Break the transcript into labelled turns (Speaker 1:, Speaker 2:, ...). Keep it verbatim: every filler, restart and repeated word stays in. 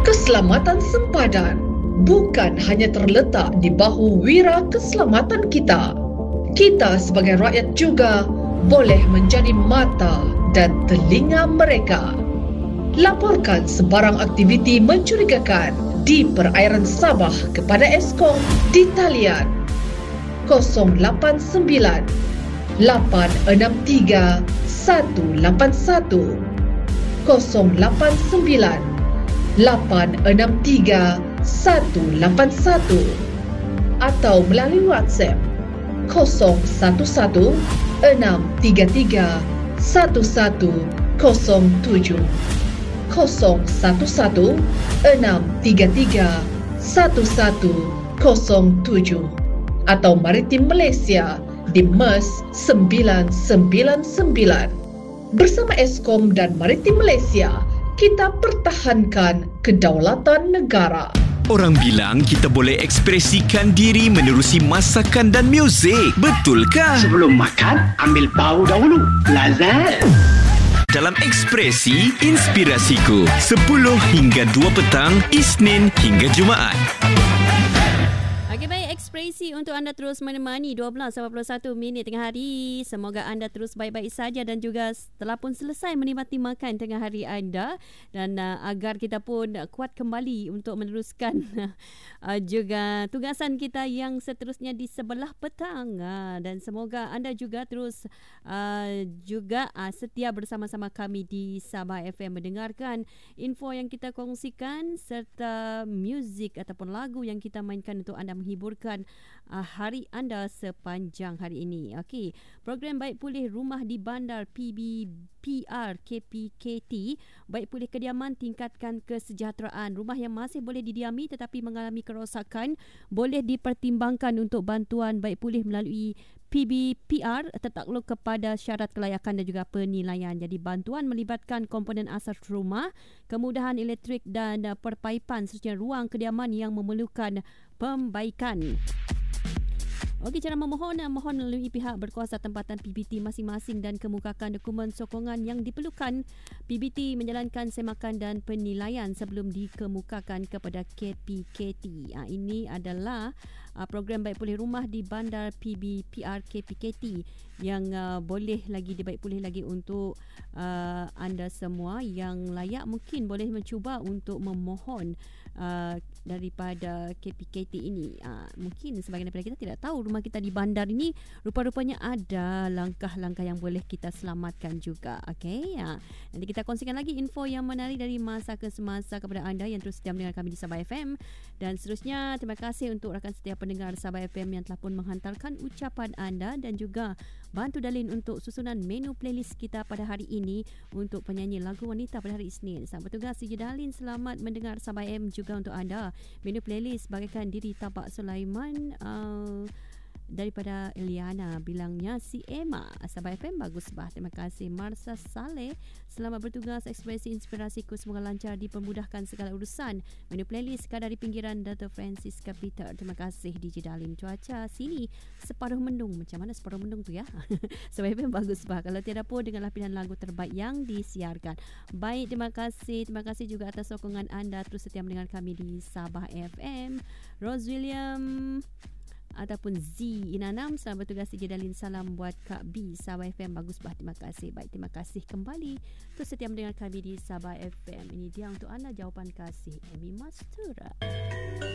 Speaker 1: Keselamatan sempadan bukan hanya terletak di bahu wira keselamatan kita. Kita sebagai rakyat juga boleh menjadi mata dan telinga mereka. Laporkan sebarang aktiviti mencurigakan di perairan Sabah kepada Eskom di talian kosong lapan sembilan lapan enam tiga satu lapan satu kosong lapan sembilan lapan enam tiga satu lapan satu atau melalui WhatsApp kosong satu satu enam tiga tiga satu satu kosong tujuh kosong satu satu enam tiga tiga satu satu kosong tujuh atau Maritim Malaysia di MERS sembilan sembilan sembilan. Bersama Eskom dan Maritim Malaysia, kita pertahankan kedaulatan negara.
Speaker 2: Orang bilang kita boleh ekspresikan diri menerusi masakan dan muzik. Betulkah?
Speaker 3: Sebelum makan, ambil bau dahulu. Lazat.
Speaker 2: Dalam Ekspresi Inspirasiku, sepuluh hingga dua petang, Isnin hingga Jumaat.
Speaker 4: Okey, baik, Ekspresi untuk anda terus menemani dua belas sampai dua puluh satu minit tengah hari. Semoga anda terus baik-baik saja dan juga telah pun selesai menikmati makan tengah hari anda, dan uh, agar kita pun kuat kembali untuk meneruskan uh, juga tugasan kita yang seterusnya di sebelah petang. Uh, dan semoga anda juga terus uh, juga uh, setia bersama-sama kami di Sabah F M mendengarkan info yang kita kongsikan serta muzik ataupun lagu yang kita mainkan untuk anda menghiburkan uh, hari anda sepanjang hari ini. Okey, program Baik Pulih Rumah di Bandar P B P R K P K T, Baik Pulih Kediaman Tingkatkan Kesejahteraan. Rumah yang masih boleh didiami tetapi mengalami kerosakan boleh dipertimbangkan untuk bantuan Baik Pulih melalui P B P R tertakluk kepada syarat kelayakan dan juga penilaian. Jadi bantuan melibatkan komponen asas rumah, kemudahan elektrik dan uh, perpaipan serta ruang kediaman yang memerlukan pembaikan. Okey, cara memohon, mohon melalui pihak berkuasa tempatan P B T masing-masing dan kemukakan dokumen sokongan yang diperlukan. P B T menjalankan semakan dan penilaian sebelum dikemukakan kepada K P K T. Ha, ini adalah uh, program Baik Pulih Rumah di Bandar P B P R K P K T yang uh, boleh lagi dibaik pulih lagi untuk uh, anda semua yang layak mungkin boleh mencuba untuk memohon Uh, daripada K P K T ini. Uh, mungkin sebagian daripada kita tidak tahu rumah kita di bandar ini rupa-rupanya ada langkah-langkah yang boleh kita selamatkan juga. Okey, uh, nanti kita kongsikan lagi info yang menarik dari masa ke semasa kepada anda yang terus setia mendengar kami di Sabah F M. Dan seterusnya, terima kasih untuk rakan setia pendengar Sabah F M yang telah pun menghantarkan ucapan anda dan juga bantu dalin untuk susunan menu playlist kita pada hari ini untuk penyanyi lagu wanita pada hari Isnin. Selamat bertugas D J Dalin, selamat mendengar Sabah F M juga untuk anda. Menu playlist bagaikan diri Tabak Sulaiman uh, daripada Eliana, bilangnya si Emma. Sabah F M bagus bah. Terima kasih Marsa Saleh. Selamat bertugas Ekspresi Inspirasiku, semoga lancar dipermudahkan segala urusan. Menu playlist kadar di pinggiran Dato' Francisca Peter. Terima kasih D J Dalin. Cuaca sini separuh mendung. Macam mana separuh mendung tu ya? Sabah F M bagus bah. Kalau tiada pun dengarlah pilihan lagu terbaik yang disiarkan. Baik, terima kasih. Terima kasih juga atas sokongan anda terus setia mendengar kami di Sabah F M. Rose William ataupun Z Inanam, selamat bertugas D J Dalin. Salam buat Kak B, Sabah F M bagus bah. Terima kasih. Baik, terima kasih kembali terus setia mendengar kami di Sabah F M. Ini dia untuk anda jawapan kasih Amy Mastura.